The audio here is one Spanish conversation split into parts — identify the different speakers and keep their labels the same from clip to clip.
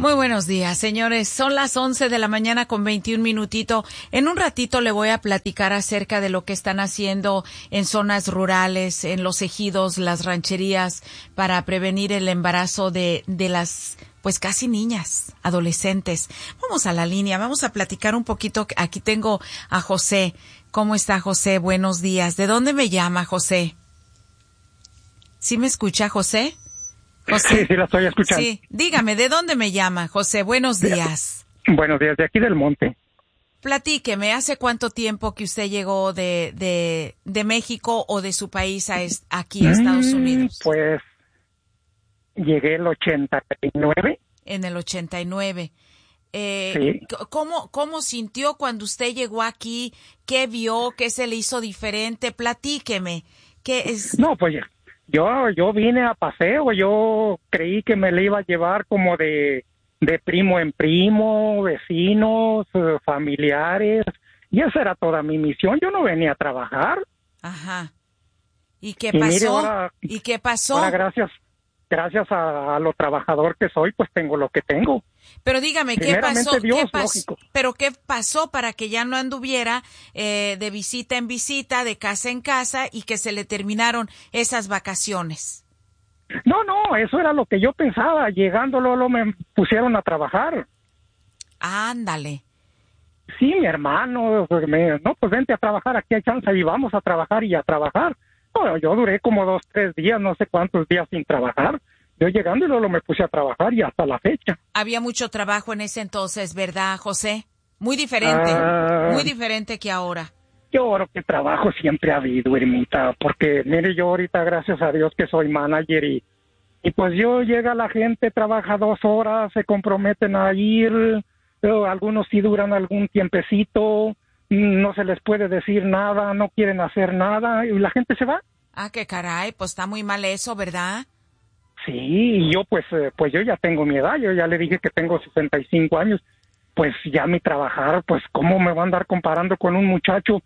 Speaker 1: Muy buenos días, señores. Son las 11 de la mañana con 21 minutitos. En un ratito le voy a platicar acerca de lo que están haciendo en zonas rurales, en los ejidos, las rancherías, para prevenir el embarazo de las, pues casi niñas, adolescentes. Vamos a la línea, vamos a platicar un poquito. Aquí tengo a José. ¿Cómo está, José? Buenos días. ¿De dónde me llama, José? ¿Sí me escucha, José?
Speaker 2: José. Sí, la estoy escuchando.
Speaker 1: Sí, dígame, ¿de dónde me llama, José? Buenos días.
Speaker 2: Buenos días, de aquí del monte.
Speaker 1: Platíqueme, ¿hace cuánto tiempo que usted llegó de México o de su país aquí a Estados Unidos?
Speaker 2: Pues llegué el 89.
Speaker 1: En el 89.
Speaker 2: Sí.
Speaker 1: ¿Cómo sintió cuando usted llegó aquí? ¿Qué vio? ¿Qué se le hizo diferente? Platíqueme. ¿Qué es?
Speaker 2: No, pues yo vine a paseo. Yo creí que me le iba a llevar como de primo en primo, vecinos, familiares. Y esa era toda mi misión. Yo no venía a trabajar.
Speaker 1: Ajá. ¿Y qué pasó?
Speaker 2: Mire, ahora,
Speaker 1: ¿Y qué pasó?
Speaker 2: Ahora, gracias a lo trabajador que soy, pues tengo lo que tengo.
Speaker 1: Pero dígame, ¿qué pasó?
Speaker 2: Dios,
Speaker 1: ¿Qué pasó?
Speaker 2: lógico.
Speaker 1: ¿Pero qué pasó para que ya no anduviera de visita en visita, de casa en casa, y que se le terminaron esas vacaciones?
Speaker 2: No, eso era lo que yo pensaba. Llegando, luego me pusieron a trabajar.
Speaker 1: Ándale.
Speaker 2: Sí, mi hermano, pues vente a trabajar, aquí hay chance, y vamos a trabajar y a trabajar. No, yo duré como 2, 3 días, no sé cuántos días sin trabajar. Yo llegando y luego me puse a trabajar y hasta la fecha.
Speaker 1: Había mucho trabajo en ese entonces, ¿verdad, José? Muy diferente que ahora.
Speaker 2: Yo creo que trabajo siempre ha habido, Ermita, porque mire, yo ahorita, gracias a Dios que soy manager y pues llega la gente, trabaja 2 horas, se comprometen a ir, algunos sí duran algún tiempecito, no se les puede decir nada, no quieren hacer nada y la gente se va.
Speaker 1: Ah, qué caray, pues está muy mal eso, ¿verdad?
Speaker 2: Sí, y yo pues yo ya tengo mi edad, yo ya le dije que tengo 65 años, pues ya mi trabajar, pues cómo me va a andar comparando con un muchacho,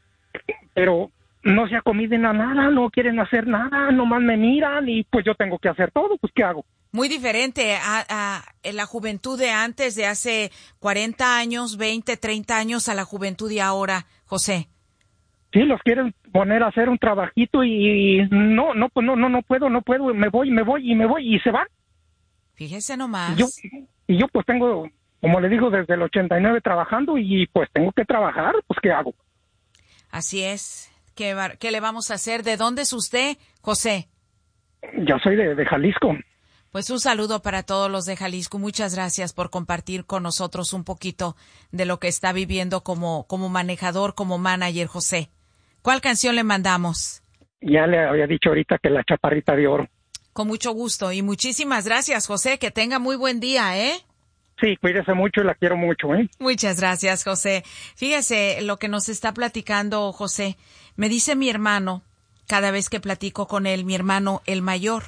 Speaker 2: pero no se acomiden a nada, no quieren hacer nada, nomás me miran y pues yo tengo que hacer todo, pues ¿qué hago?
Speaker 1: Muy diferente a la juventud de antes, de hace 40 años, 20, 30 años, a la juventud de ahora, José.
Speaker 2: Sí, los quieren poner a hacer un trabajito y no puedo, me voy y se van.
Speaker 1: Fíjese nomás.
Speaker 2: Y yo pues tengo, como le digo, desde el 89 trabajando y pues tengo que trabajar, pues ¿qué hago?
Speaker 1: Así es. ¿Qué le vamos a hacer? ¿De dónde es usted, José?
Speaker 2: Yo soy de Jalisco.
Speaker 1: Pues un saludo para todos los de Jalisco. Muchas gracias por compartir con nosotros un poquito de lo que está viviendo como manejador, como manager, José. ¿Cuál canción le mandamos?
Speaker 2: Ya le había dicho ahorita que la Chaparrita de Oro.
Speaker 1: Con mucho gusto y muchísimas gracias, José. Que tenga muy buen día, ¿eh?
Speaker 2: Sí, cuídese mucho y la quiero mucho, ¿eh?
Speaker 1: Muchas gracias, José. Fíjese lo que nos está platicando José. Me dice mi hermano, cada vez que platico con él, mi hermano, el mayor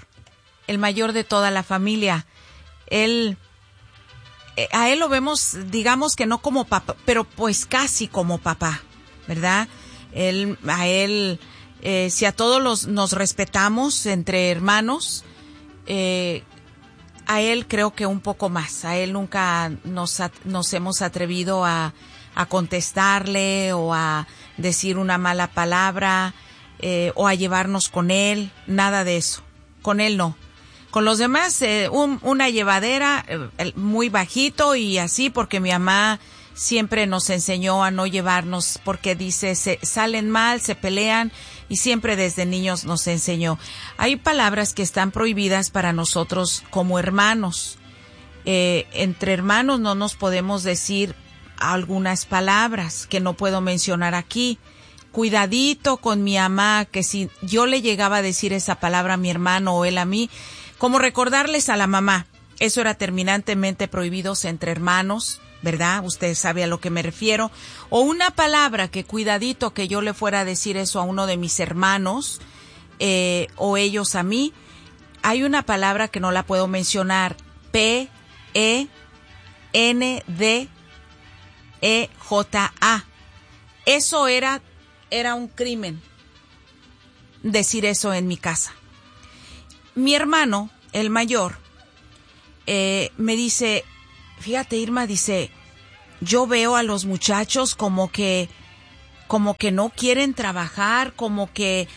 Speaker 1: de toda la familia. A él lo vemos, digamos que no como papá, pero pues casi como papá, ¿verdad? Si a todos nos respetamos entre hermanos, a él creo que un poco más. A él nunca nos hemos atrevido a contestarle o a decir una mala palabra o a llevarnos con él, nada de eso. Con él no. Con los demás, una llevadera muy bajito y así, porque mi mamá siempre nos enseñó a no llevarnos, porque dice, salen mal, se pelean, y siempre desde niños nos enseñó. Hay palabras que están prohibidas para nosotros como hermanos. Entre hermanos no nos podemos decir algunas palabras que no puedo mencionar aquí. Cuidadito con mi mamá, que si yo le llegaba a decir esa palabra a mi hermano o él a mí, como recordarles a la mamá, eso era terminantemente prohibido entre hermanos, ¿verdad? Usted sabe a lo que me refiero. O una palabra que cuidadito que yo le fuera a decir eso a uno de mis hermanos o ellos a mí. Hay una palabra que no la puedo mencionar. P-E-N-D-E-J-A. Eso era un crimen, decir eso en mi casa. Mi hermano, el mayor, me dice, fíjate, Irma, dice, yo veo a los muchachos como que no quieren trabajar, como que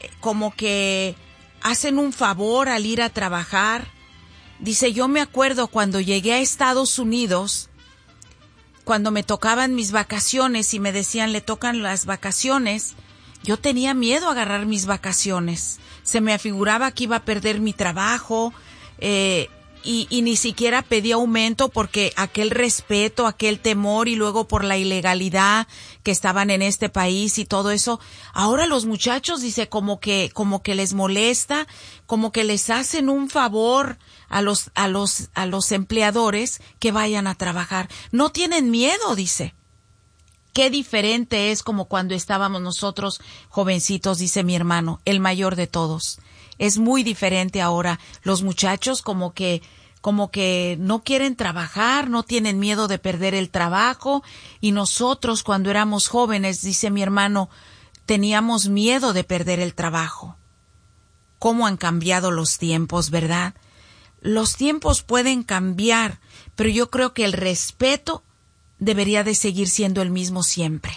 Speaker 1: hacen un favor al ir a trabajar. Dice, yo me acuerdo cuando llegué a Estados Unidos, cuando me tocaban mis vacaciones y me decían, le tocan las vacaciones, yo tenía miedo a agarrar mis vacaciones. Se me afiguraba que iba a perder mi trabajo, y ni siquiera pedí aumento porque aquel respeto, aquel temor, y luego por la ilegalidad que estaban en este país y todo eso. Ahora los muchachos, dice, como que les molesta, como que les hacen un favor a los empleadores que vayan a trabajar. No tienen miedo, dice. Qué diferente es como cuando estábamos nosotros jovencitos, dice mi hermano, el mayor de todos. Es muy diferente ahora. Los muchachos como que no quieren trabajar, no tienen miedo de perder el trabajo, y nosotros cuando éramos jóvenes, dice mi hermano, teníamos miedo de perder el trabajo. ¿Cómo han cambiado los tiempos, verdad? Los tiempos pueden cambiar, pero yo creo que el respeto debería de seguir siendo el mismo siempre.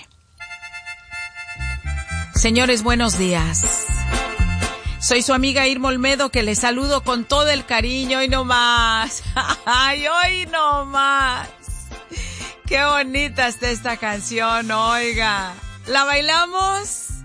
Speaker 1: Señores, buenos días. Soy su amiga Irma Olmedo, que les saludo con todo el cariño. Hoy no más. Ay, hoy no más. Qué bonita está esta canción, oiga. ¿La bailamos?